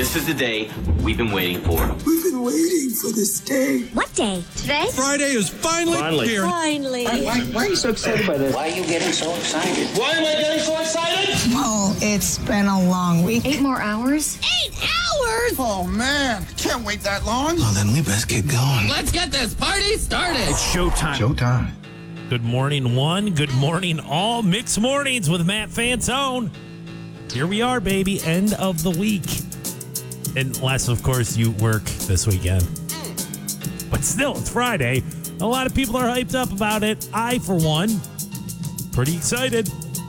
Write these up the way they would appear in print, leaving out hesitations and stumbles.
This is the day we've been waiting for. We've been waiting for this day. What day? Today? Friday is finally here. Finally. Why are you so excited by this? Why are you getting so excited? Why am I getting so excited? Oh, it's been a long week. 8 more hours? 8 hours? Oh, man. Can't wait that long. Well, then we best get going. Let's get this party started. Showtime. Good morning, one. Good morning, all. Mixed Mornings with Matt Fantone. Here we are, baby. End of the week. Unless, of course, you work this weekend. But still, it's Friday. A lot of people are hyped up about it. I, for one, pretty excited.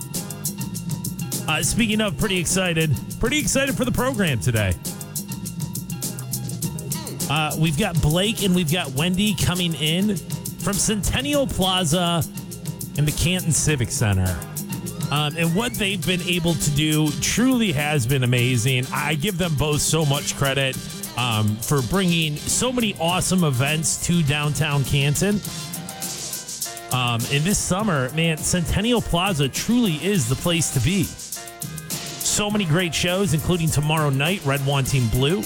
Speaking of pretty excited for the program today. We've got Blake and we've got Wendy coming in from Centennial Plaza in the Canton Civic Center. And what they've been able to do truly has been amazing. I give them both so much credit for bringing so many awesome events to downtown Canton. And this summer, man, Centennial Plaza truly is the place to be. So many great shows, including tomorrow night, Red Wanting Blue.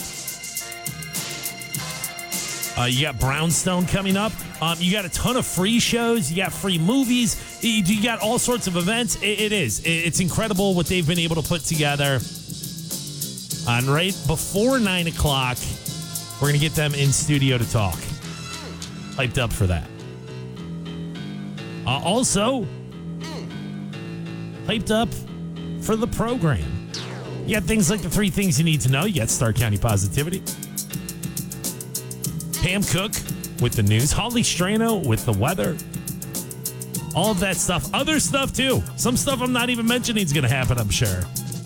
You got Brownstone coming up. You got a ton of free shows. You got free movies. You got all sorts of events. It's incredible what they've been able to put together. And right before 9 o'clock, we're going to get them in studio to talk. Hyped up for that. Also, hyped up for the program. You got things like the 3 things you need to know. You got Stark County Positivity. Pam Cook with the news. Holly Strano with the weather. All of that stuff. Other stuff, too. Some stuff I'm not even mentioning is going to happen, I'm sure.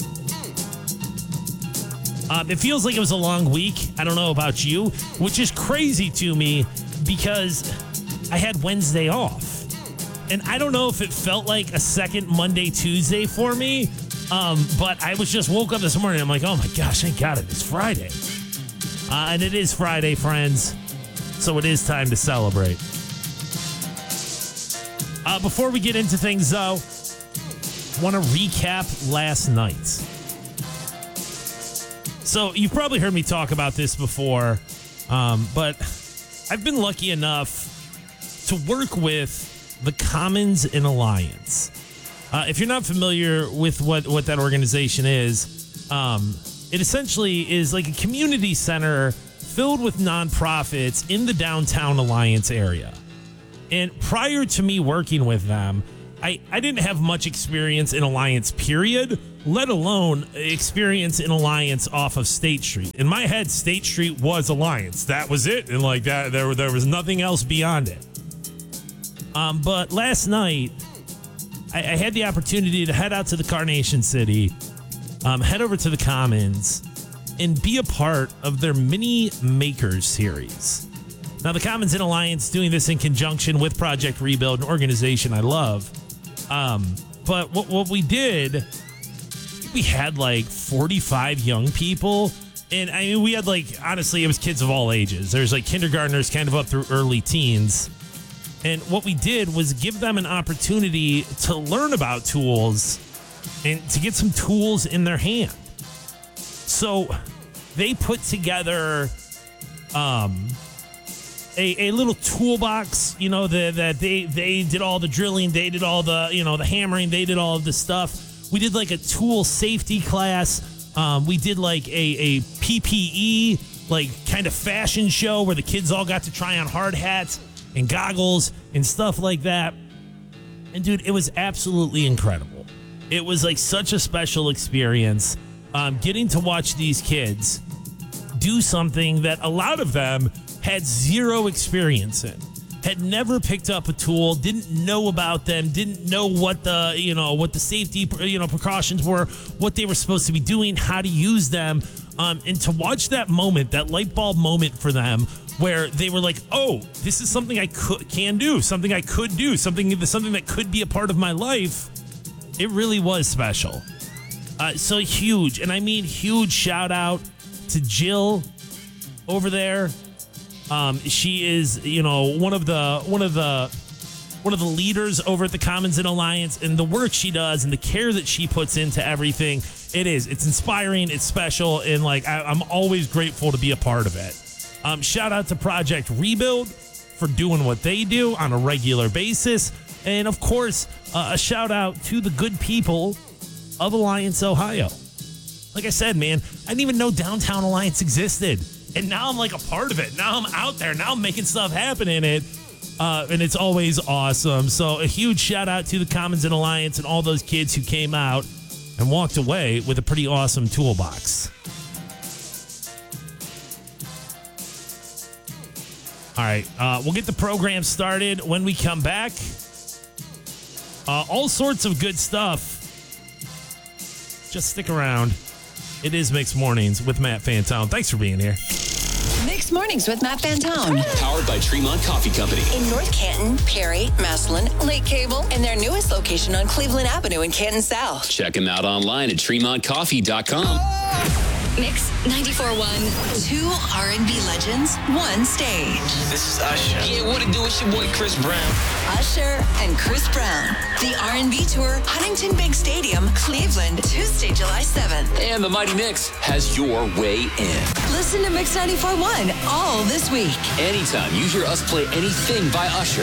It feels like it was a long week. I don't know about you, which is crazy to me because I had Wednesday off. And I don't know if it felt like a second Monday, Tuesday for me. But I just woke up this morning and I'm like, oh my gosh, thank God it is Friday. And it is Friday, friends. So it is time to celebrate. Before we get into things, though, I want to recap last night. So you've probably heard me talk about this before, but I've been lucky enough to work with the Commons in Alliance. If you're not familiar with what that organization is, it essentially is like a community center filled with nonprofits in the downtown Alliance area. And prior to me working with them, I didn't have much experience in Alliance, period, let alone experience in Alliance off of State Street. In my head, State Street was Alliance. That was it. And like that, there was nothing else beyond it. But last night, I had the opportunity to head out to the Carnation City, head over to the Commons, and be a part of their Mini Makers series. Now, the Commons in Alliance doing this in conjunction with Project Rebuild, an organization I love. But what we did, we had like 45 young people. And I mean, we had honestly, it was kids of all ages. There's like kindergartners kind of up through early teens. And what we did was give them an opportunity to learn about tools and to get some tools in their hand. So they put together a little toolbox, that they did all the drilling, they did all the, the hammering, they did all of the stuff. We did like a tool safety class. We did like a PPE, like kind of fashion show where the kids all got to try on hard hats and goggles and stuff like that. And dude, it was absolutely incredible. It was like such a special experience, getting to watch these kids do something that a lot of them had zero experience in, had never picked up a tool, didn't know about them, didn't know what the safety precautions were, what they were supposed to be doing, how to use them, and to watch that moment, that light bulb moment for them, where they were like, oh, this is something I can do, something I could do, something that could be a part of my life. It really was special. So huge, and I mean huge shout out to Jill over there. She is, one of the one of the leaders over at the Commons and Alliance, and the work she does and the care that she puts into everything. It's inspiring, it's special, and I'm always grateful to be a part of it. Shout out to Project Rebuild for doing what they do on a regular basis. And of course, a shout out to the good people of Alliance, Ohio. Like I said, man, I didn't even know Downtown Alliance existed. And now I'm a part of it. Now I'm out there. Now I'm making stuff happen in it. And it's always awesome. So a huge shout out to the Commons and Alliance and all those kids who came out and walked away with a pretty awesome toolbox. All right, we'll get the program started when we come back. All sorts of good stuff. Just stick around. It is Mixed Mornings with Matt Fantone. Thanks for being here. Mixed Mornings with Matt Fantone. Powered by Tremont Coffee Company. In North Canton, Perry, Massillon, Lake Cable, and their newest location on Cleveland Avenue in Canton South. Check them out online at TremontCoffee.com. Mix 94.1. Two R&B legends, one stage. This is Usher. Yeah, what it do? It's your boy Chris Brown. Usher and Chris Brown. The R&B Tour, Huntington Bank Stadium, Cleveland, Tuesday, July 7th. And the Mighty Mix has your way in. Listen to Mix 94.1 all this week. Anytime you hear us play anything by Usher.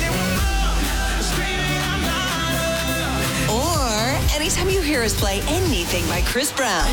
Or anytime you hear us play anything by Chris Brown.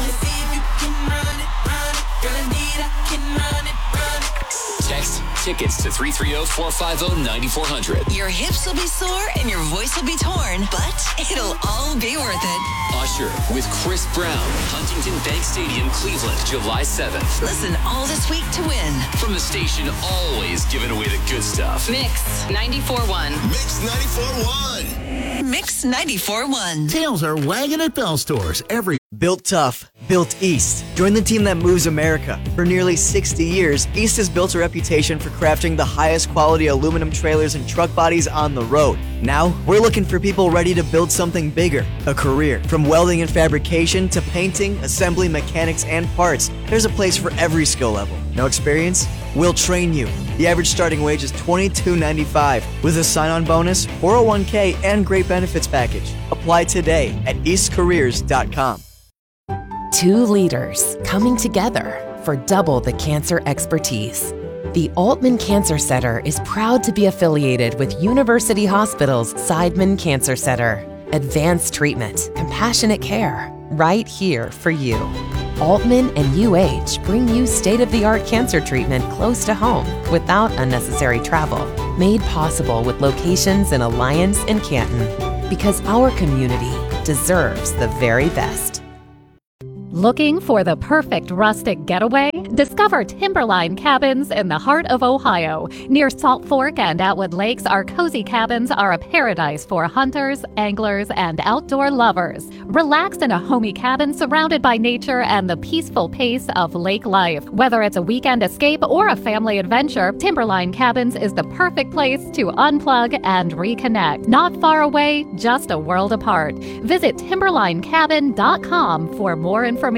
Text tickets to 330-450-9400. Your hips will be sore and your voice will be torn, but it'll all be worth it. Usher with Chris Brown, Huntington Bank Stadium, Cleveland, July 7th. Listen all this week to win. From the station, always giving away the good stuff. Mix 94.1. Mix 94.1. Mix 94.1. Tails are wagging at Bell Stores every. Built tough, built East. Join the team that moves America. For nearly 60 years, East has built a reputation for crafting the highest quality aluminum trailers and truck bodies on the road. Now, we're looking for people ready to build something bigger, a career. From welding and fabrication to painting, assembly, mechanics, and parts, there's a place for every skill level. No experience? We'll train you. The average starting wage is $22.95 with a sign-on bonus, 401k, and great benefits package. Apply today at eastcareers.com. Two leaders coming together for double the cancer expertise. The Altman Cancer Center is proud to be affiliated with University Hospital's Seidman Cancer Center. Advanced treatment, compassionate care, right here for you. Altman and UH bring you state-of-the-art cancer treatment close to home without unnecessary travel. Made possible with locations in Alliance and Canton. Because our community deserves the very best. Looking for the perfect rustic getaway? Discover Timberline Cabins in the heart of Ohio. Near Salt Fork and Atwood Lakes, our cozy cabins are a paradise for hunters, anglers, and outdoor lovers. Relax in a homey cabin surrounded by nature and the peaceful pace of lake life. Whether it's a weekend escape or a family adventure, Timberline Cabins is the perfect place to unplug and reconnect. Not far away, just a world apart. Visit timberlinecabin.com for more information.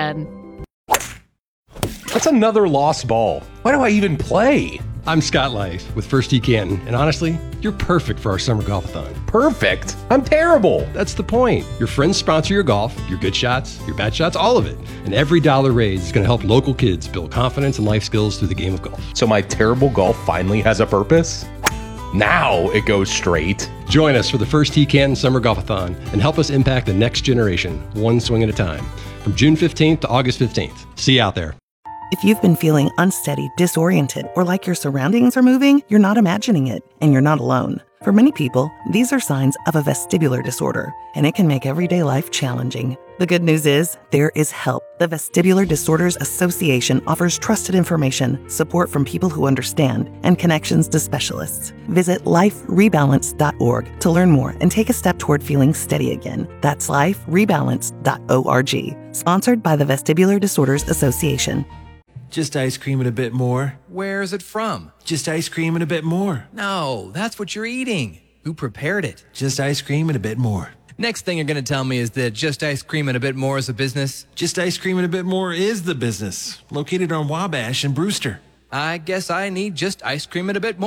That's another lost ball. Why do I even play? I'm Scott Lice with First Tee Canton, and honestly, you're perfect for our summer golf-a-thon. Perfect? I'm terrible. That's the point. Your friends sponsor your golf, your good shots, your bad shots, all of it. And every dollar raised is going to help local kids build confidence and life skills through the game of golf. So my terrible golf finally has a purpose? Now it goes straight. Join us for the First Tee Canton Summer Golf-a-thon and help us impact the next generation, one swing at a time. From June 15th to August 15th. See you out there. If you've been feeling unsteady, disoriented, or like your surroundings are moving, you're not imagining it, and you're not alone. For many people, these are signs of a vestibular disorder, and it can make everyday life challenging. The good news is, there is help. The Vestibular Disorders Association offers trusted information, support from people who understand, and connections to specialists. Visit liferebalance.org to learn more and take a step toward feeling steady again. That's liferebalance.org. Sponsored by the Vestibular Disorders Association. Just ice cream and a bit more. Where's it from? Just ice cream and a bit more. No, that's what you're eating. Who prepared it? Just ice cream and a bit more. Next thing you're going to tell me is that Just Ice Cream and a Bit More is a business? Just Ice Cream and a Bit More is the business, located on Wabash and Brewster. I guess I need just ice cream and a bit more.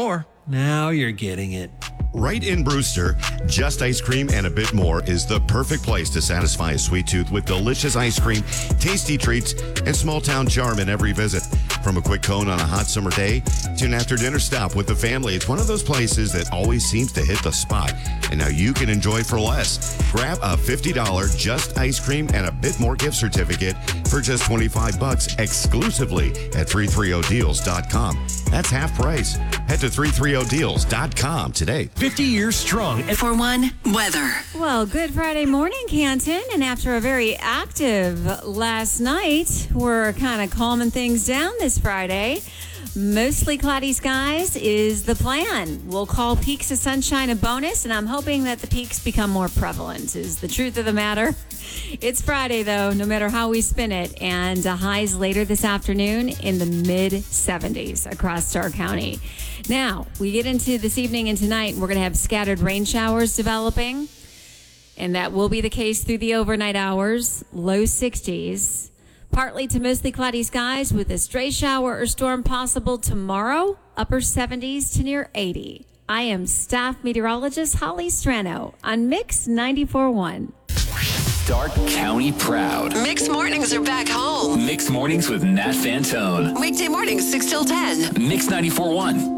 Now you're getting it. Right in Brewster, Just Ice Cream and a Bit More is the perfect place to satisfy a sweet tooth with delicious ice cream, tasty treats, and small town charm in every visit. From a quick cone on a hot summer day to an after dinner stop with the family, it's one of those places that always seems to hit the spot. And now you can enjoy for less. Grab a $50 Just Ice Cream and a Bit More gift certificate for just $25 exclusively at 330deals.com. That's half price. Head to 330deals.com today. 50 years strong. For one, weather. Well, good Friday morning, Canton. And after a very active last night, we're kind of calming things down this Friday. Mostly cloudy skies is the plan. We'll call peaks of sunshine a bonus, and I'm hoping that the peaks become more prevalent, is the truth of the matter. It's Friday, though, no matter how we spin it, and highs later this afternoon in the mid-70s across Starr County. Now, we get into this evening and tonight, we're going to have scattered rain showers developing, and that will be the case through the overnight hours, low 60s. Partly to mostly cloudy skies with a stray shower or storm possible tomorrow, upper 70s to near 80. I am staff meteorologist Holly Strano on Mix 94.1. Stark County proud. Mixed mornings are back home. Mixed mornings with Nat Fantone. Weekday mornings, 6 till 10. Mix 94.1.